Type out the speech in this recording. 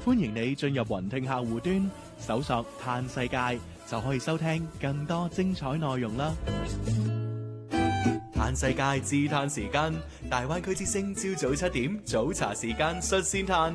歡迎你進入雲聽客戶端，搜索嘆世界，就可以收聽更多精彩內容啦。嘆世界自嘆時間，大灣區之聲朝早7點早茶時間率先嘆。